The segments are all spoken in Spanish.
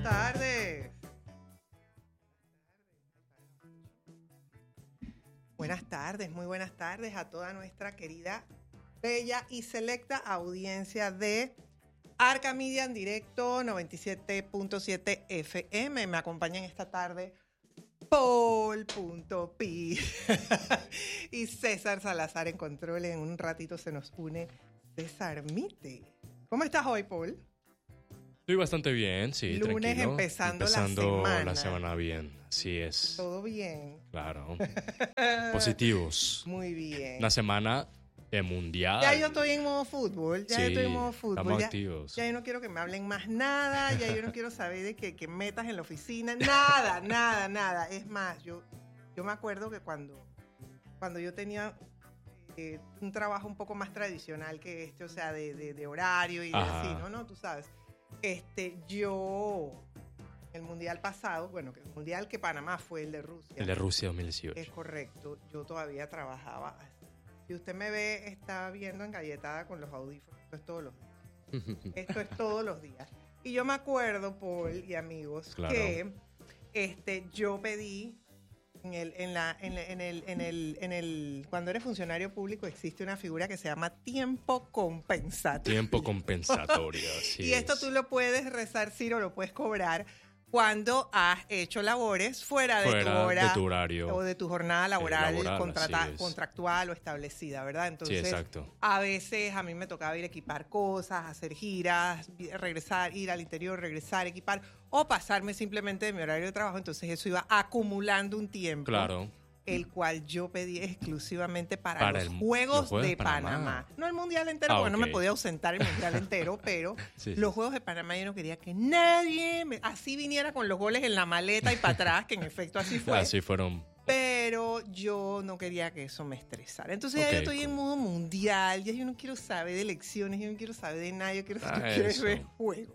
tardes. Buenas tardes, muy buenas tardes a toda nuestra querida, bella y selecta audiencia de Arca Media en directo 97.7 FM. Me acompañan esta tarde Paul.pi y César Salazar en control. En un ratito se nos une César Mite. ¿Cómo estás hoy, Paul? Estoy bastante bien, sí, Lunes tranquilo. empezando la semana bien, así es. Todo bien. Claro. Positivos. Muy bien. Una semana mundial. Ya yo estoy en modo fútbol. Sí, estamos Ya, activos. ya yo no quiero que me hablen más nada. Ya yo no quiero saber de que metas en la oficina. Nada. Es más, yo me acuerdo que cuando yo tenía un trabajo un poco más tradicional que este, o sea, de horario y de así, ¿no? Tú sabes. Yo, el mundial pasado, bueno, el mundial que Panamá fue el de Rusia. El de Rusia 2018. Es correcto. Yo todavía trabajaba. Si usted me ve, está viendo engalletada con los audífonos. Esto es todos los días. Esto es todos los días. Y yo me acuerdo, Paul y amigos, claro, que yo pedí cuando eres funcionario público existe una figura que se llama tiempo compensatorio. Tiempo compensatorio, sí. Y esto tú lo puedes resarcir o lo puedes cobrar cuando has hecho labores fuera de tu hora, de tu horario o de tu jornada laboral, laboral, contractual o establecida, ¿verdad? Entonces, sí, exacto. A veces a mí me tocaba ir a equipar cosas, hacer giras, regresar, ir al interior, regresar, equipar, o pasarme simplemente de mi horario de trabajo. Entonces eso iba acumulando un tiempo. Claro. El cual yo pedí exclusivamente para los Juegos de Panamá. No el Mundial entero, porque no me podía ausentar el Mundial entero, pero sí, los Juegos de Panamá yo no quería que nadie así viniera con los goles en la maleta y para atrás, que en efecto así fue. Así fueron. Pero yo no quería que eso me estresara. Entonces ya yo estoy en modo mundial, ya yo no quiero saber de elecciones, yo no quiero saber de nada, yo quiero ver juego.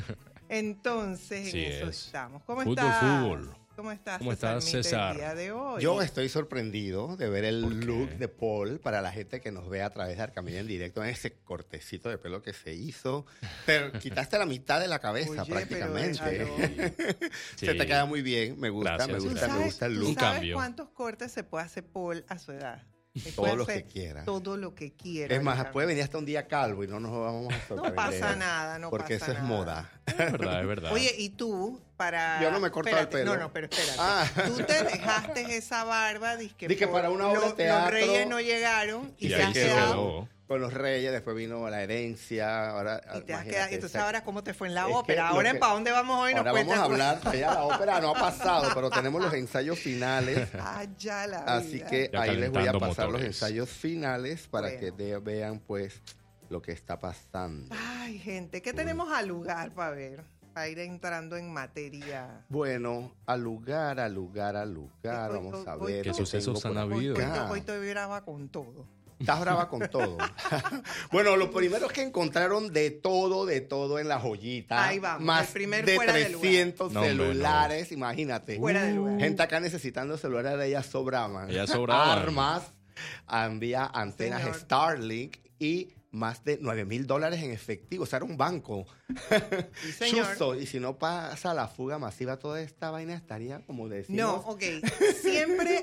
Entonces sí, en eso estamos. ¿Cómo fútbol. ¿Cómo estás, César? El día de hoy? Yo estoy sorprendido de ver el look de Paul para la gente que nos ve a través de Arca Media en directo, en ese cortecito de pelo que se hizo. Pero quitaste la mitad de la cabeza. Oye, prácticamente. Sí. Se te queda muy bien, me gusta, gracias, me gusta el look. ¿Tú sabes cuántos cortes se puede hacer Paul a su edad? Todo lo que quiera. Todo lo que quiera. Es más, puede venir hasta un día calvo y no nos vamos a sorprender. No pasa nada, porque eso es moda. Es verdad. Oye, ¿y tú para...? Yo no me corto el pelo. No, pero espérate. Tú te dejaste esa barba, que para una obra de teatro. Los Reyes no llegaron y se han quedado. Con los Reyes, después vino la herencia. Ahora, y te has quedado, entonces, ahora, ¿cómo te fue en la ópera? Ahora, ¿para dónde vamos hoy? Ahora vamos a hablar. Ya la ópera no ha pasado, pero tenemos los ensayos finales. Ya la vida. Así que ya ahí les voy a pasar los ensayos finales para que vean, pues, lo que está pasando. Ay, gente, ¿qué tenemos al lugar para ver? Para ir entrando en materia. Bueno, al lugar. Vamos a ver. ¿Qué sucesos han habido? Hoy estoy brava con todo. Estás brava con todo. Bueno, lo primero es que encontraron de todo en la joyita. Ahí vamos. Más de 300 celulares, imagínate. Fuera de lugar. Gente acá necesitando celulares de ellas sobraban. Armas, envía antenas Starlink y más de $9,000 en efectivo. O sea, era un banco. Sí, señor. Y si no pasa la fuga masiva, toda esta vaina estaría como decimos. No, ok. Siempre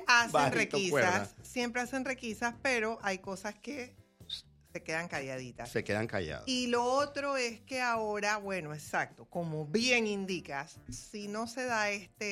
hacen requisas, pero hay cosas que se quedan calladitas. Se quedan calladas. Y lo otro es que ahora, bueno, exacto, como bien indicas, si no se da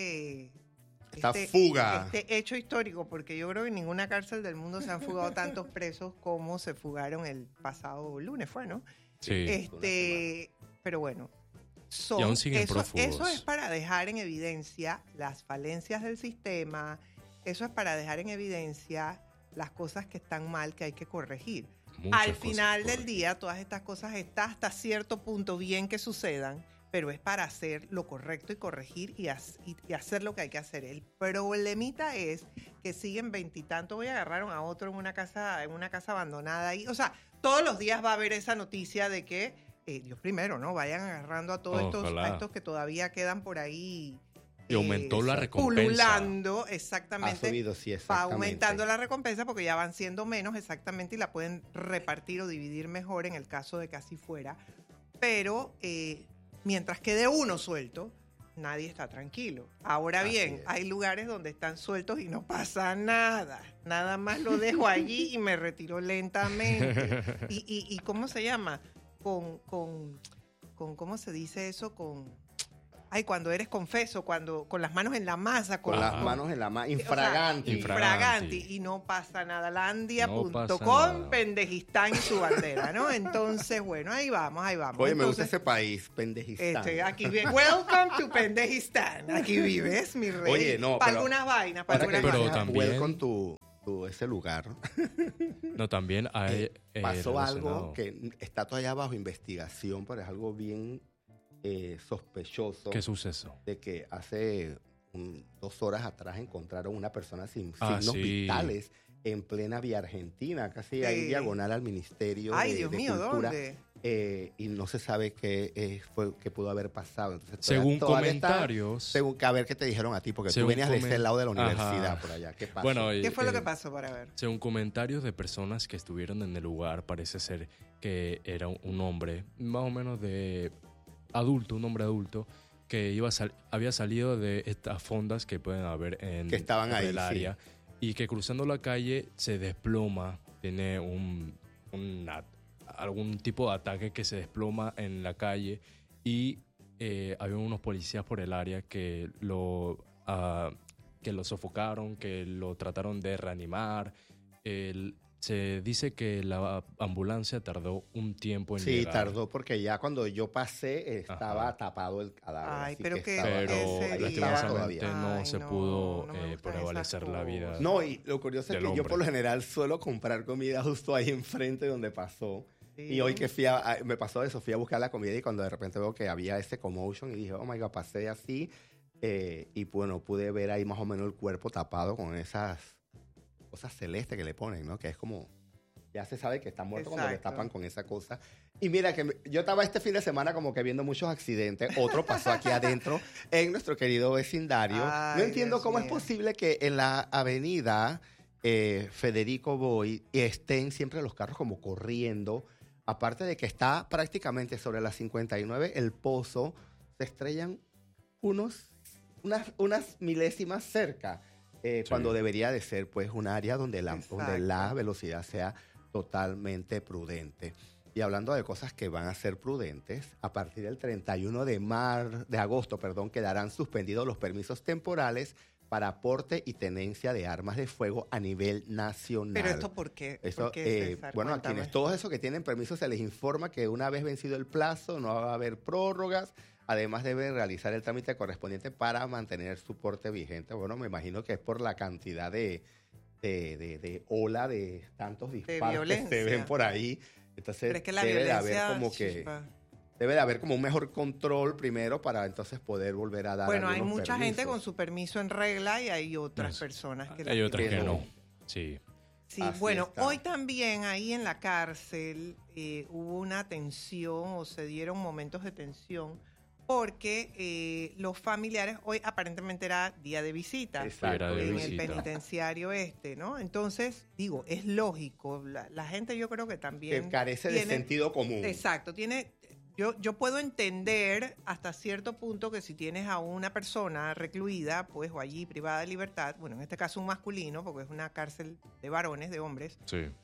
fuga. Este hecho histórico, porque yo creo que en ninguna cárcel del mundo se han fugado tantos presos como se fugaron el pasado lunes, ¿fue, no? Sí. Pero bueno, y aún siguen prófugos. Eso es para dejar en evidencia las falencias del sistema, eso es para dejar en evidencia las cosas que están mal, que hay que corregir. Al final del día, todas estas cosas está hasta cierto punto bien que sucedan, pero es para hacer lo correcto y corregir y hacer lo que hay que hacer. El problemita es que siguen veintitantos. Hoy agarraron a otro en una casa abandonada ahí. O sea, todos los días va a haber esa noticia de que, Dios primero, ¿no? Vayan agarrando a todos estos que todavía quedan por ahí. Y aumentó la recompensa. Pululando, exactamente. Ha subido, sí, va aumentando la recompensa porque ya van siendo menos, exactamente, y la pueden repartir o dividir mejor en el caso de que así fuera. Pero mientras quede uno suelto, nadie está tranquilo. Ahora bien, hay lugares donde están sueltos y no pasa nada. Nada más lo dejo allí y me retiro lentamente. Y ¿cómo se llama? Con ¿cómo se dice eso? Cuando eres confeso, con las manos en la masa. Con las manos en la masa, infraganti. Infraganti. Y no pasa nada. Landia.com, Pendejistán y su bandera, ¿no? Entonces, bueno, ahí vamos. Oye, entonces, me gusta ese país, Pendejistán. Aquí vive. Welcome to Pendejistán. Aquí vives, mi rey. Oye, no, para algunas vainas. Pero también... Welcome to ese lugar. No, también hay... pasó algo que está todavía bajo investigación, pero es algo bien... sospechoso. ¿Qué suceso? De que hace 2 horas atrás encontraron una persona sin signos vitales en plena vía Argentina, casi ahí diagonal al Ministerio de Dios mío, Cultura. ¿Dónde? Y no se sabe qué pudo haber pasado. Entonces, según comentarios... a ver qué te dijeron a ti, porque tú venías de ese lado de la universidad por allá. ¿Qué pasó? Bueno, ¿Qué fue lo que pasó para ver? Según comentarios de personas que estuvieron en el lugar, parece ser que era un hombre más o menos de... un hombre adulto que había salido de estas fondas que pueden haber que estaban ahí, el área y que cruzando la calle se desploma, tiene algún tipo de ataque que se desploma en la calle y había unos policías por el área que lo sofocaron, que lo trataron de reanimar. Se dice que la ambulancia tardó un tiempo en llegar. Sí, tardó porque ya cuando yo pasé estaba tapado el cadáver. Pero lastimosamente no se pudo prevalecer la vida. No, y lo curioso es que yo por lo general suelo comprar comida justo ahí enfrente donde pasó. Sí. Y hoy que me pasó eso, fui a buscar la comida y cuando de repente veo que había ese commotion y dije, oh my God, pasé así. Y bueno, pude ver ahí más o menos el cuerpo tapado con esas cosas celestes que le ponen, ¿no? Que es como, ya se sabe que está muerto. Exacto. Cuando le tapan con esa cosa. Y mira que yo estaba este fin de semana como que viendo muchos accidentes. Otro pasó aquí adentro en nuestro querido vecindario. No entiendo cómo es posible que en la avenida Federico Boy estén siempre los carros como corriendo. Aparte de que está prácticamente sobre la 59, el pozo, se estrellan unas milésimas cerca. Cuando debería de ser pues un área donde la velocidad sea totalmente prudente. Y hablando de cosas que van a ser prudentes, a partir del 31 de agosto, quedarán suspendidos los permisos temporales para porte y tenencia de armas de fuego a nivel nacional. ¿Pero esto por qué? Eso, bueno, a quienes todos esos que tienen permiso se les informa que una vez vencido el plazo no va a haber prórrogas. Además, deben realizar el trámite correspondiente para mantener su porte vigente. Bueno, me imagino que es por la cantidad de ola de tantos disparos que se ven por ahí. Entonces, debe de haber como un mejor control primero para entonces poder volver a dar Bueno, hay mucha permisos. Gente con su permiso en regla y hay otras personas que hay otras que no. Sí. Sí, así bueno, está. Hoy también ahí en la cárcel hubo una tensión o se dieron momentos de tensión porque los familiares, hoy aparentemente era día de visita en el penitenciario ¿no? Entonces, digo, es lógico, la gente yo creo que también... Que carece de sentido común. Exacto, yo puedo entender hasta cierto punto que si tienes a una persona recluida, pues, o allí privada de libertad, bueno, en este caso un masculino, porque es una cárcel de varones, de hombres,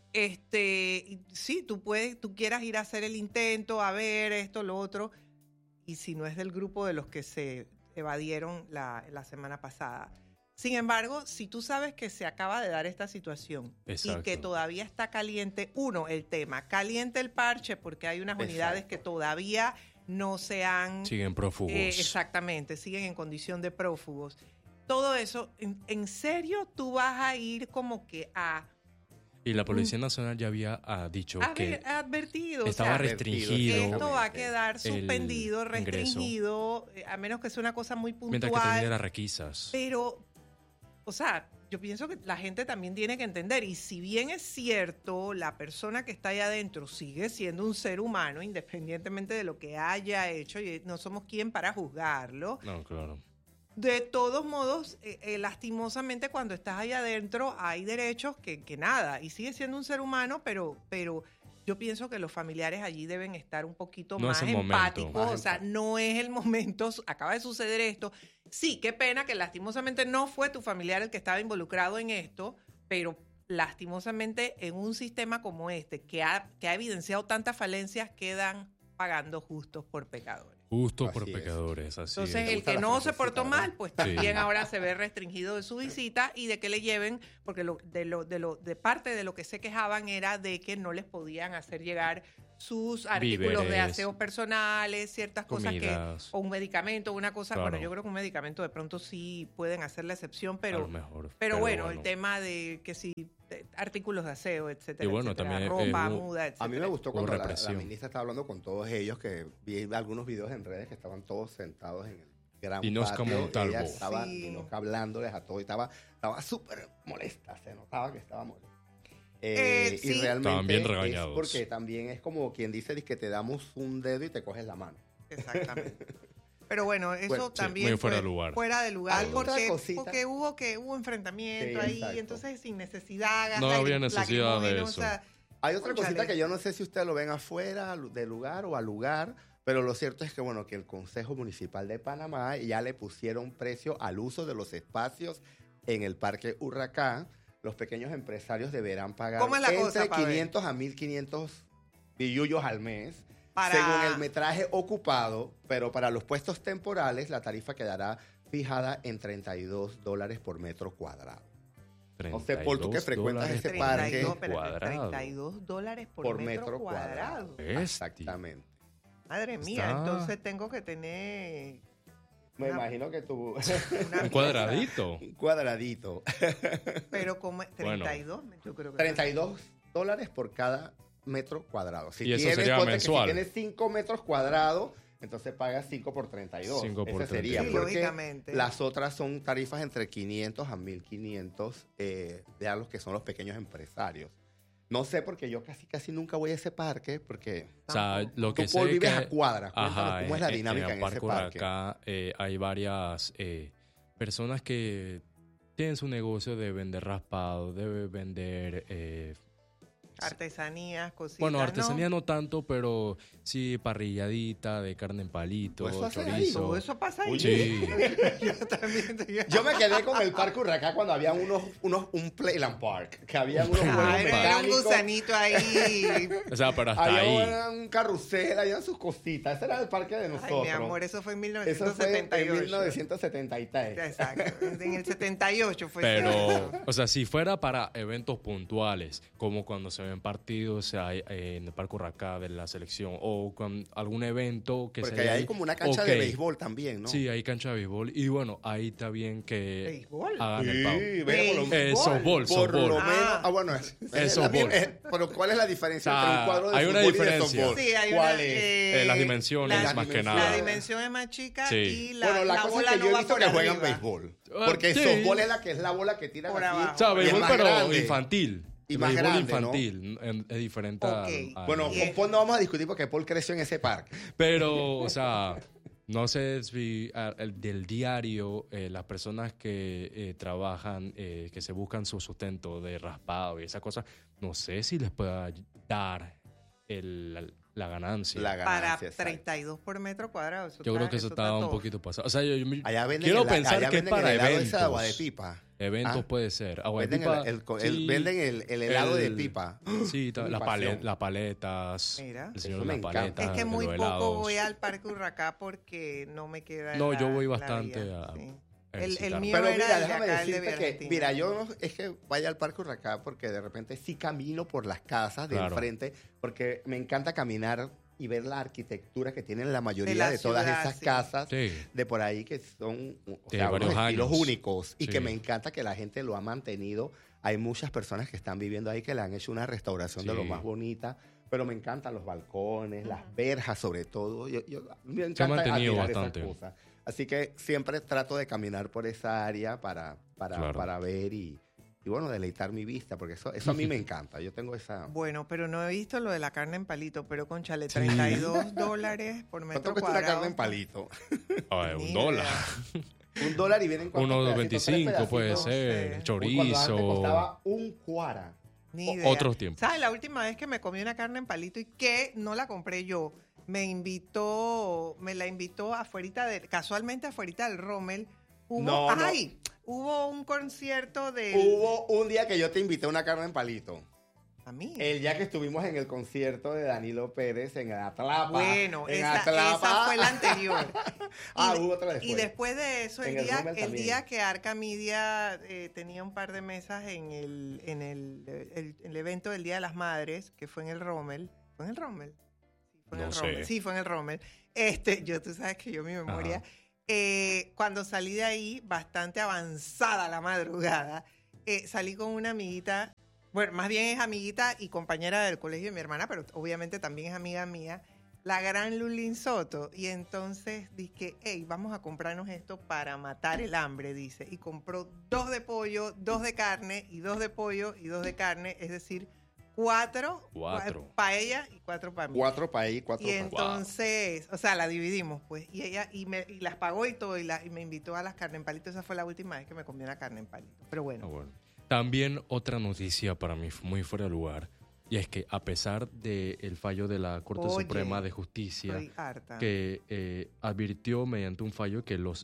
sí, tú quieras ir a hacer el intento, a ver esto, lo otro, y si no es del grupo de los que se evadieron la semana pasada. Sin embargo, si tú sabes que se acaba de dar esta situación y que todavía está caliente, el tema, caliente el parche porque hay unas unidades que todavía no se han... Siguen prófugos. Exactamente, siguen en condición de prófugos. Todo eso, ¿en serio tú vas a ir como que a... Y la Policía Nacional ya había dicho que advertido, estaba restringido. Esto va a quedar suspendido, restringido, a menos que sea una cosa muy puntual. Mientras que tenía las requisas. Pero, o sea, yo pienso que la gente también tiene que entender, y si bien es cierto, la persona que está ahí adentro sigue siendo un ser humano, independientemente de lo que haya hecho, y no somos quien para juzgarlo. No, claro. De todos modos, lastimosamente cuando estás ahí adentro hay derechos que nada, y sigue siendo un ser humano, pero yo pienso que los familiares allí deben estar un poquito más empáticos. O sea, no es el momento, acaba de suceder esto. Sí, qué pena que lastimosamente no fue tu familiar el que estaba involucrado en esto, pero lastimosamente en un sistema como este, que ha evidenciado tantas falencias, quedan pagando justos por pecadores. Justos por pecadores, así Entonces, es. el que no se portó mal, pues también ahora se ve restringido de su visita y de que le lleven, porque de parte de lo que se quejaban era de que no les podían hacer llegar sus artículos de aseo personales, ciertas cosas o un medicamento, una cosa. Claro. Bueno, yo creo que un medicamento de pronto sí pueden hacer la excepción, pero, pero bueno, el tema de que si artículos de aseo, etcétera, y bueno, etcétera, también ropa, muda, etcétera. A mí me gustó cuando la ministra estaba hablando con todos ellos, que vi algunos videos en redes que estaban todos sentados en el gran patio. Ella estaba hablándoles a todos y estaba súper molesta, se notaba que estaba molesta. Y realmente estaban bien regañados. Es porque también es como quien dice que te damos un dedo y te coges la mano. Exactamente. Pero bueno, eso también fuera de lugar. Fuera de lugar, porque hubo enfrentamiento ahí, y entonces sin necesidad. No había necesidad de eso. O sea, hay otra cosita que yo no sé si ustedes lo ven afuera del lugar o al lugar, pero lo cierto es que, bueno, que el Consejo Municipal de Panamá ya le pusieron precio al uso de los espacios en el Parque Urracá. Los pequeños empresarios deberán pagar entre 500 a 1.500 billullos al mes, según el metraje ocupado, pero para los puestos temporales la tarifa quedará fijada en $32 por metro cuadrado. No sé, Paul, tú que frecuentas este parque. $32 por metro cuadrado. Exactamente. Madre mía, entonces tengo que tener... Me imagino que tú... un cuadradito. Un cuadradito. Pero como 32, yo creo que... $32 por cada metro cuadrado. Y eso sería mensual. Si tienes 5 metros cuadrados, entonces pagas 5 por 32. 5 por 32. Sería, sí, porque lógicamente. Las otras son tarifas entre 500 a 1.500 de los que son los pequeños empresarios. No sé, porque yo casi nunca voy a ese parque, porque o sea, lo que tú vives a cuadras. Ajá, ¿cómo es la dinámica en ese parque? Acá hay varias personas que tienen su negocio de vender raspado, de vender... artesanías, cositas. Bueno, artesanía no tanto, pero sí parrilladita de carne en palito, chorizo. ¿Eso pasa ahí? Sí. Yo me quedé con el Parque Urracá cuando había un Playland Park, que había unos juegos mecánicos. Era un gusanito ahí. O sea, pero hasta ahí. Había un carrusel, había sus cositas. Ese era el parque de nosotros. Ay, mi amor, eso fue en 1978. Eso fue en 1973. Exacto. En el 78 fue. Pero, o sea, si fuera para eventos puntuales, como cuando se ven partidos en el Parque Urracá de la selección o con algún evento que porque hay como una cancha de béisbol también, ¿no? Sí, hay cancha de béisbol y bueno, ahí está bien que ¿béisbol? hagan el pago. Softball. Por lo menos, bueno, es softball. Pero ¿cuál es la diferencia entre un cuadro de hay fútbol una diferencia. y de softball? Sí, hay ¿Cuál es? Las dimensiones, más que nada. La dimensión es más chica y la cosa bola es que yo no he va visto por que arriba. juegan béisbol. Porque softball es la bola que tira por así. abajo. O sea, béisbol, pero grande. infantil. Y más grande, infantil, ¿no? Es diferente bueno, con Paul no vamos a discutir porque Paul creció en ese parque. Pero, o sea, no sé si del diario, las personas que trabajan, que se buscan su sustento de raspado y esas cosas, no sé si les pueda dar la ganancia. Para 32 por metro cuadrado. Yo creo que eso está un poquito pasado. O sea, yo quiero pensar que es para eventos. Agua de pipa. Eventos puede ser. Venden el helado de pipa. Sí, las paletas. Mira, el señor de las paletas. Es que muy poco voy al Parque Urracá porque no me queda. No, yo voy bastante el mío pero era mira, el de déjame acá, el de decirte que, mira, yo no es que vaya al Parque Urracá porque de repente sí camino por las casas de enfrente, porque me encanta caminar y ver la arquitectura que tienen la mayoría de todas esas casas de por ahí que son unos estilos únicos y que me encanta que la gente lo ha mantenido. Hay muchas personas que están viviendo ahí que le han hecho una restauración de lo más bonita, pero me encantan los balcones, las verjas sobre todo. Me encanta. Se ha mantenido bastante. Esas cosas. Así que siempre trato de caminar por esa área para ver y bueno, deleitar mi vista, porque eso a mí me encanta. Yo tengo esa... Bueno, pero no he visto lo de la carne en palito, pero cónchale, $32 por metro cuadrado. ¿Cuánto cuesta la carne en palito? $1. $1 y vienen con 1.25 puede ser, chorizo. Cuando antes costaba un cuara. Ni idea. Otros tiempos. ¿Sabes? La última vez que me comí una carne en palito y que no la compré yo, me la invitó casualmente afuerita del Rommel. Hubo un concierto de... Hubo un día que yo te invité a una carne en palito. A mí. El día que estuvimos en el concierto de Danilo Pérez en Atlapa. Bueno, esa fue la anterior. Hubo otra después. Y después de eso, el día que Arca Media tenía un par de mesas en el evento del Día de las Madres, que fue en el Rommel. ¿Fue en el Rommel? Sí, fue en el Rommel. Tú sabes que yo mi memoria... cuando salí de ahí, bastante avanzada la madrugada, salí con una amiguita, bueno, más bien es amiguita y compañera del colegio de mi hermana, pero obviamente también es amiga mía, la gran Lulín Soto. Y entonces dije, hey, vamos a comprarnos esto para matar el hambre, dice. Y compró 2 de pollo, 2 de carne, y 2 de pollo y 2 de carne, es decir, 4 para ella y 4 para mí. 4 para ella y 4 para mí. Y entonces, o sea, la dividimos, pues. Y ella y las pagó y todo, y me invitó a las carnes en palito. Esa fue la última vez que me comí una carne en palito. Pero bueno. También otra noticia para mí muy fuera de lugar, y es que a pesar del fallo de la Corte Suprema de Justicia, que advirtió mediante un fallo que los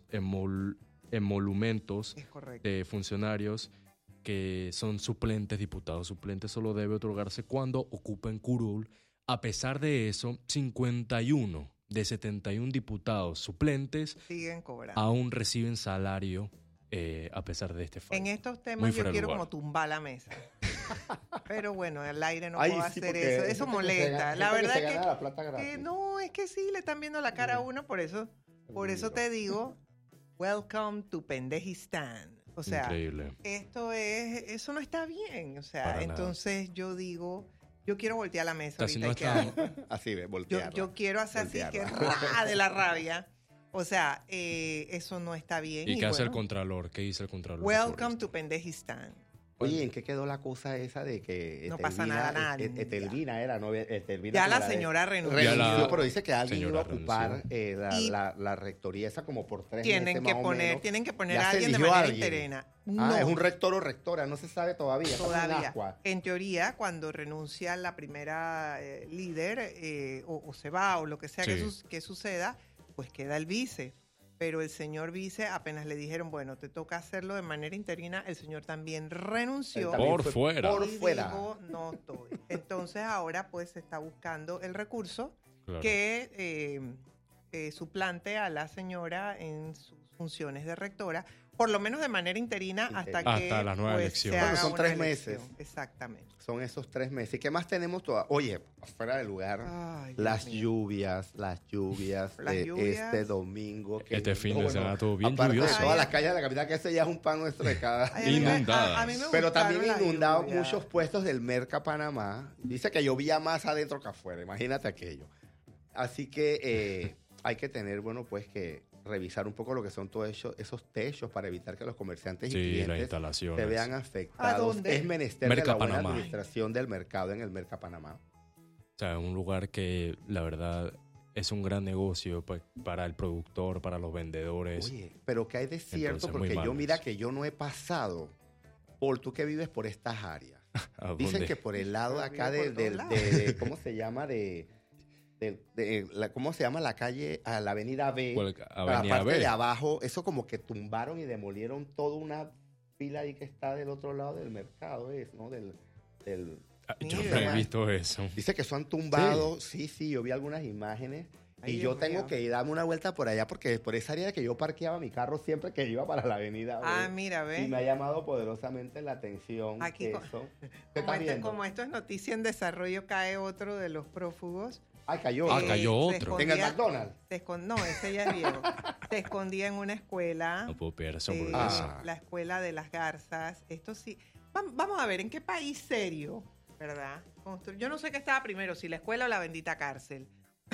emolumentos de funcionarios que son suplentes, diputados suplentes, solo debe otorgarse cuando ocupen curul. A pesar de eso, 51 de 71 diputados suplentes siguen cobrando. Aún reciben salario a pesar de este fallo. En estos temas yo quiero como tumbar la mesa. Pero bueno, al aire no puedo hacer eso. Eso molesta. La verdad que no, es que sí, le están viendo la cara a uno, por eso te digo, welcome to Pendejistán. O sea, increíble. Eso no está bien. O sea, entonces yo digo, yo quiero voltear la mesa. O sea, si no está... Así ve, voltearla. Yo quiero hacer así que de la rabia. O sea, eso no está bien. ¿Y qué hace el Contralor? ¿Qué dice el Contralor? Welcome to Pendejistán. Oye, ¿en qué quedó la cosa esa de que no pasa nada a nadie? Etelvina era, ¿no? Etelvina ya la señora renunció. Pero dice que alguien iba a ocupar la rectoría esa como por 3 meses más o menos. Tienen que poner a alguien de manera interina. No. Es un rector o rectora, no se sabe todavía. En teoría, cuando renuncia la primera líder o se va o lo que sea que suceda, pues queda el vice. Pero el señor vice, apenas le dijeron, bueno, te toca hacerlo de manera interina, el señor también renunció. Por fuera. Dijo, no estoy. Entonces ahora pues se está buscando el recurso que suplante a la señora en sus funciones de rectora, por lo menos de manera interina hasta la nueva elección. Bueno, son 3 meses. Exactamente. Son esos 3 meses. ¿Y qué más tenemos todavía? Oye, fuera de lugar, las lluvias de este domingo. Este fin de semana todo bien aparte lluvioso. De todas las calles de la capital, que ese ya es un pan nuestro de cada inundadas. Pero también inundados muchos puestos del Merca Panamá. Dice que llovía más adentro que afuera. Imagínate aquello. Así que hay que tener, pues que revisar un poco lo que son todos esos techos para evitar que los comerciantes y clientes se vean afectados. Es menester de la buena administración del mercado en el Merca Panamá. O sea, un lugar que la verdad es un gran negocio para el productor, para los vendedores. Oye, pero ¿qué hay de cierto? Porque mira que yo no he pasado. Paul, tú que vives por estas áreas. Dicen que por el lado acá de ¿cómo se llama? ¿Cómo se llama la calle? A la avenida B. La parte de abajo, eso como que tumbaron y demolieron toda una fila ahí que está del otro lado del mercado, ¿no? Yo no he visto eso. Dice que eso han tumbado. Sí, yo vi algunas imágenes. Y yo tengo que ir darme una vuelta por allá porque por esa área que yo parqueaba mi carro siempre que iba para la avenida B. Mira, ve. Y me ha llamado poderosamente la atención aquí eso. Como esto es noticia en desarrollo, cae otro de los prófugos. Cayó otro. ¿En el McDonald's? No, ese ya es viejo. Se escondía en una escuela. No puedo perder eso. La escuela de las Garzas. Esto sí. Vamos a ver, ¿en qué país serio, verdad? Yo no sé qué estaba primero, si la escuela o la bendita cárcel.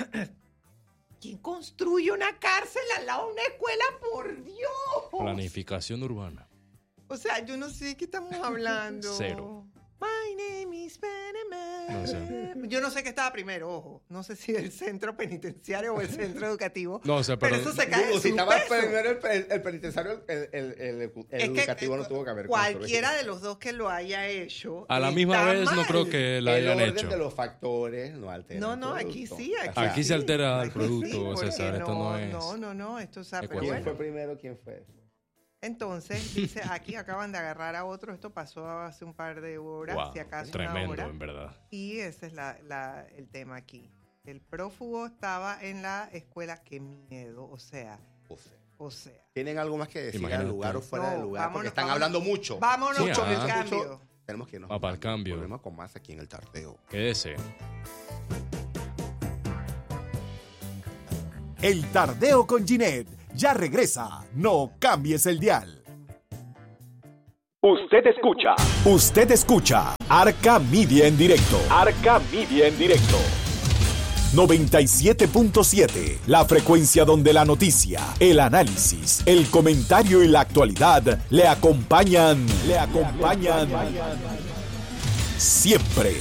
¿Quién construye una cárcel al lado de una escuela? ¡Por Dios! Planificación urbana. O sea, yo no sé de qué estamos hablando. Cero. My name is Panama. No sé. Yo no sé qué estaba primero, ojo. No sé si el centro penitenciario o el centro educativo. No, o sea, pero eso se cae. Si estaba primero el penitenciario, el educativo no tuvo que haber cualquiera construido. de los dos que lo haya hecho. A la misma vez mal. no creo que la hayan hecho. El orden de los factores no altera. No, aquí sí. Aquí se altera el Aquí producto, sí, César. Esto no es. No, esto es. Pero ¿Quién bueno. fue primero? ¿Quién fue? Entonces, dice, aquí acaban de agarrar a otro, esto pasó hace un par de horas, Wow, si acaso tremendo, una hora. en verdad. Y ese es el tema aquí. El prófugo estaba en la escuela, qué miedo, o sea. ¿Tienen algo más que decir Imagínate. al lugar o fuera del lugar? Vámonos, Porque están vámonos. hablando mucho. Vámonos Sí, con el ah. cambio. Tenemos que irnos. Va para el cambio. Volvemos con más aquí en el Tardeo. Quédese. El Tardeo con Ginette ya regresa. No cambies el dial. Usted escucha Arca Media en directo. Arca Media en directo. 97.7, la frecuencia donde la noticia, el análisis, el comentario y la actualidad le acompañan siempre.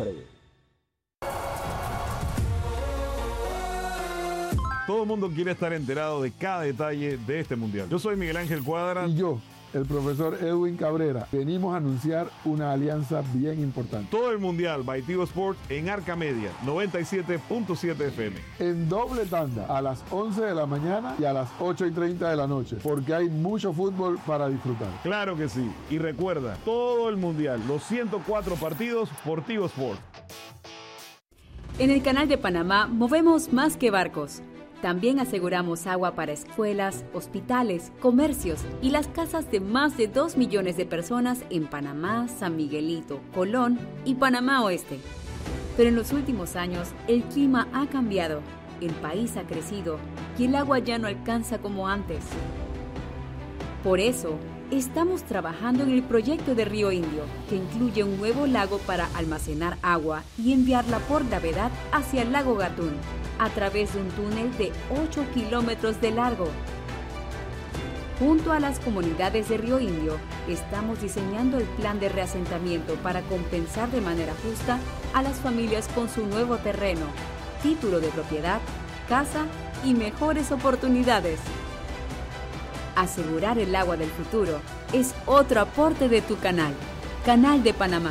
Todo el mundo quiere estar enterado de cada detalle de este mundial. Yo soy Miguel Ángel Cuadra. Y yo, el profesor Edwin Cabrera, venimos a anunciar una alianza bien importante. Todo el mundial by Tigo Sports en Arca Media, 97.7 FM. En doble tanda, a las 11 de la mañana y a las 8:30 de la noche, porque hay mucho fútbol para disfrutar. Claro que sí. Y recuerda, todo el mundial, los 104 partidos por Tigo Sports. En el Canal de Panamá movemos más que barcos. También aseguramos agua para escuelas, hospitales, comercios y las casas de más de 2 millones de personas en Panamá, San Miguelito, Colón y Panamá Oeste. Pero en los últimos años el clima ha cambiado, el país ha crecido y el agua ya no alcanza como antes. Por eso, estamos trabajando en el proyecto de Río Indio, que incluye un nuevo lago para almacenar agua y enviarla por gravedad hacia el lago Gatún, a través de un túnel de 8 kilómetros de largo. Junto a las comunidades de Río Indio, estamos diseñando el plan de reasentamiento para compensar de manera justa a las familias con su nuevo terreno, título de propiedad, casa y mejores oportunidades. Asegurar el agua del futuro es otro aporte de tu canal, Canal de Panamá.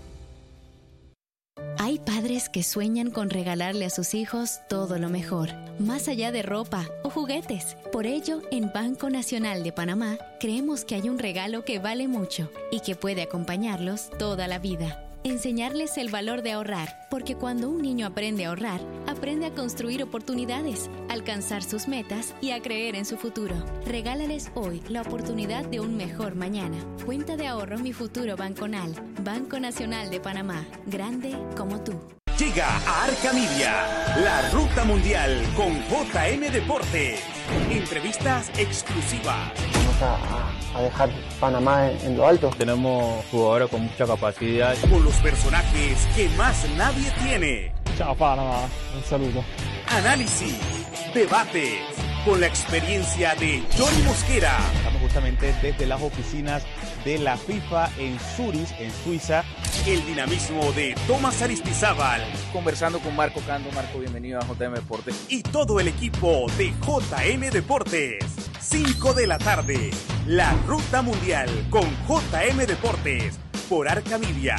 Hay padres que sueñan con regalarle a sus hijos todo lo mejor, más allá de ropa o juguetes. Por ello, en Banco Nacional de Panamá, creemos que hay un regalo que vale mucho y que puede acompañarlos toda la vida. Enseñarles el valor de ahorrar, porque cuando un niño aprende a ahorrar, aprende a construir oportunidades, alcanzar sus metas y a creer en su futuro. Regálales hoy la oportunidad de un mejor mañana. Cuenta de ahorro Mi Futuro Banconal. Banco Nacional de Panamá. Grande como tú. Llega a Arca Media, la ruta mundial con JM Deportes. Entrevistas exclusivas. Vamos a dejar Panamá en lo alto. Tenemos jugadores con mucha capacidad. Con los personajes que más nadie tiene. Chao Panamá, un saludo. Análisis, debates, con la experiencia de Johnny Mosquera. Estamos justamente desde las oficinas de la FIFA en Zurich, en Suiza. El dinamismo de Tomás Aristizábal. Conversando con Marco Cando. Marco, bienvenido a JM Deportes. Y todo el equipo de JM Deportes. 5 de la tarde. La Ruta Mundial con JM Deportes. Por Arca Media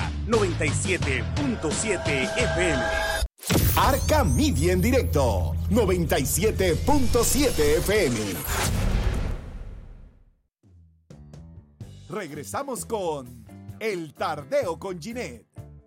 97.7 FM. Arca Media en directo, 97.7 FM. Regresamos con El Tardeo con Ginette.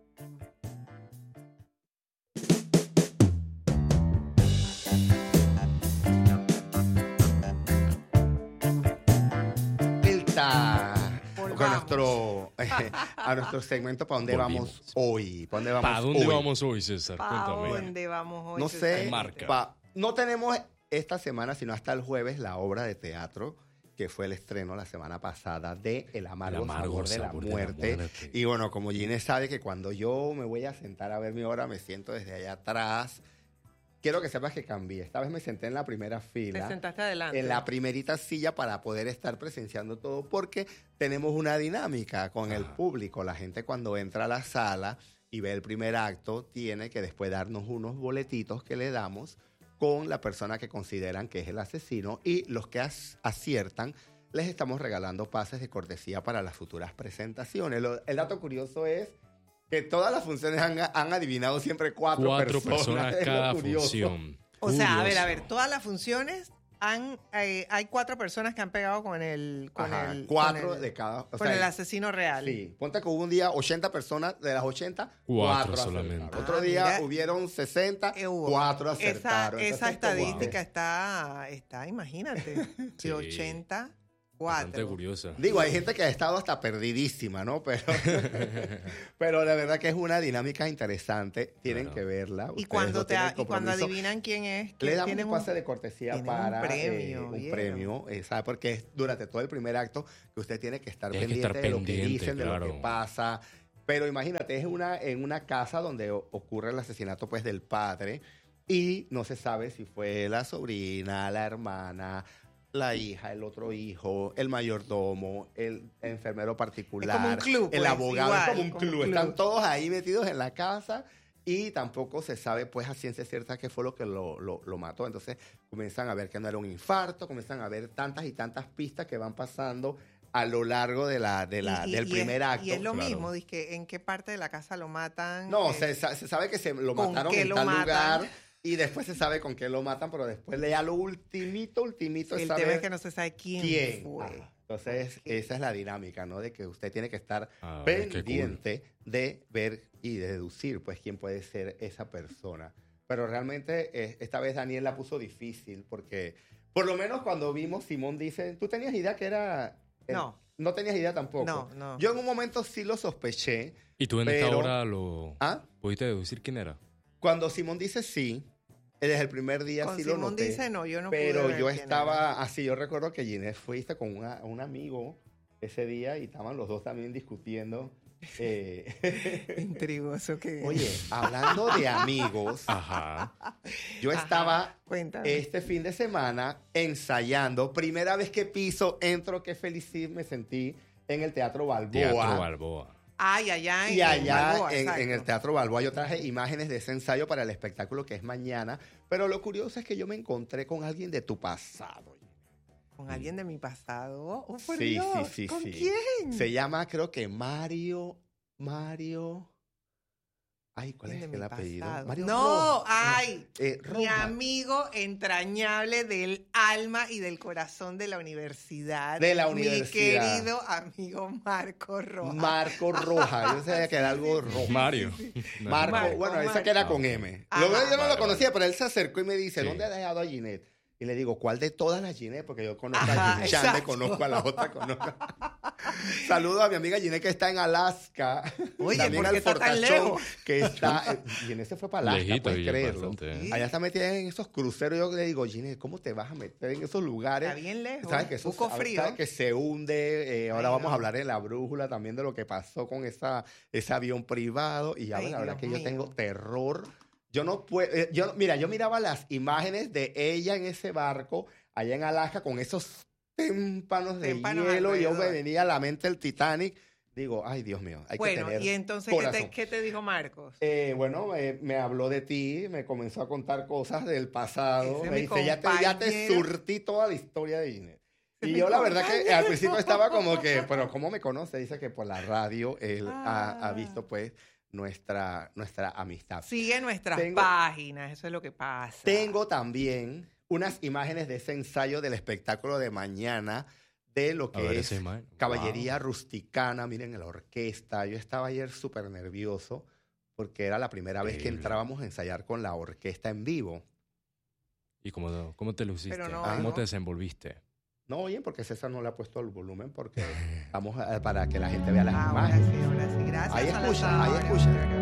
Con a nuestro segmento ¿para dónde vamos hoy? ¿Para dónde vamos hoy, César? Cuéntame. ¿Para dónde vamos hoy? No sé, Marca. no tenemos esta semana, sino hasta el jueves, la obra de teatro que fue el estreno la semana pasada de El amargo sabor de la muerte. Y bueno, como Ginés sabe que cuando yo me voy a sentar a ver mi obra, me siento desde allá atrás, quiero que sepas que cambié. Esta vez me senté en la primera fila. Te sentaste adelante. En la primerita silla para poder estar presenciando todo porque tenemos una dinámica con el público. La gente cuando entra a la sala y ve el primer acto tiene que después darnos unos boletitos que le damos con la persona que consideran que es el asesino y los que aciertan les estamos regalando pases de cortesía para las futuras presentaciones. El dato curioso es que todas las funciones han adivinado siempre cuatro personas cada función. O sea, a ver, todas las funciones hay 4 personas que han pegado con el asesino real. Sí, ponte que hubo un día 80 personas, de las 80, 4 solamente. Acertaron. Otro día hubieron 60, 4 acertaron. Esa estadística está, imagínate, de 80... Bastante curiosa. Digo, hay gente que ha estado hasta perdidísima, ¿no? Pero la verdad que es una dinámica interesante. Tienen que verla. Y cuando adivinan quién es, le damos un pase de cortesía para un premio. ¿Sabe? Porque es durante todo el primer acto que usted tiene que estar pendiente de lo que dicen, de lo que pasa. Pero imagínate, es en una casa donde ocurre el asesinato pues del padre y no se sabe si fue la sobrina, la hermana, la hija, el otro hijo, el mayordomo, el enfermero particular, es como un club, el abogado, igual, es como un club. Están todos ahí metidos en la casa y tampoco se sabe pues a ciencia cierta qué fue lo que lo mató. Entonces comienzan a ver que no era un infarto, comienzan a ver tantas y tantas pistas que van pasando a lo largo del primer acto. Y es lo mismo, dice, ¿en qué parte de la casa lo matan? No, se sabe que se lo mataron en tal lugar. Y después se sabe con qué lo matan, pero después ya lo ultimito el tema es que no se sabe quién fue. Entonces, esa es la dinámica, ¿no? De que usted tiene que estar pendiente de ver y de deducir, pues, quién puede ser esa persona. Pero realmente, esta vez Daniel la puso difícil, porque por lo menos cuando vimos, Simón dice, ¿tú tenías idea que era...? No. No tenías idea tampoco. No. Yo en un momento sí lo sospeché. ¿Y tú en esta hora pudiste deducir quién era? Cuando Simón dice sí... Desde el primer día sí lo noté. Dice no, yo no pero pude ver yo estaba así, yo recuerdo que Ginés fuiste con un amigo ese día y estaban los dos también discutiendo. Intrigoso que es. Oye, hablando de amigos, yo estaba este fin de semana ensayando. Primera vez que entro, qué feliz me sentí en el Teatro Balboa. Allá en el Teatro Balboa yo traje imágenes de ese ensayo para el espectáculo que es mañana, pero lo curioso es que yo me encontré con alguien de tu pasado. ¿Con alguien de mi pasado? ¡Oh, por sí, Dios! Sí. ¿Con quién? Se llama, creo que Mario... Ay, ¿cuál es el apellido? Mario Rojas. Mi amigo entrañable del alma y del corazón de la universidad. Mi querido amigo Marco Rojas. Yo sabía que era algo rojo. Mario. Marco, bueno, esa que era con M. Yo no lo conocía, pero él se acercó y me dice, ¿dónde has dejado a Ginette? Y le digo, ¿cuál de todas las Ginette? Porque yo conozco a Ginette Chande, conozco a la otra, Saludos a mi amiga Ginette que está en Alaska. Oye, también ¿por qué está tan lejos? Que está... Ginette se fue para Alaska, lejito, puedes creerlo. Bastante, Allá está metida en esos cruceros. Yo le digo, Ginette, ¿cómo te vas a meter en esos lugares? Está bien lejos. ¿Sabes que eso frío? ¿Sabes que se hunde? Ahora vamos a hablar en La Brújula también de lo que pasó con ese avión privado. Y ya la verdad que yo tengo terror. Yo no puedo... yo miraba las imágenes de ella en ese barco allá en Alaska con esos témpanos de hielo y yo me venía a la mente el Titanic. Digo, ay, Dios mío, hay que tener y entonces, ¿qué te dijo Marcos? Me habló de ti, me comenzó a contar cosas del pasado. Me dice, ya te surtí toda la historia de Ginette. Y yo la verdad que al principio estaba como que, pero ¿cómo me conoce? Dice que por la radio él ha visto pues nuestra amistad. Sigue nuestras páginas, eso es lo que pasa. Tengo también unas imágenes de ese ensayo del espectáculo de mañana de lo que es caballería rusticana. Miren, la orquesta. Yo estaba ayer súper nervioso porque era la primera vez que entrábamos a ensayar con la orquesta en vivo. ¿Y cómo te luciste? ¿Cómo te desenvolviste? No, bien, porque César no le ha puesto el volumen porque vamos para que la gente vea las imágenes. Ahora sí, gracias. Ahí escucha.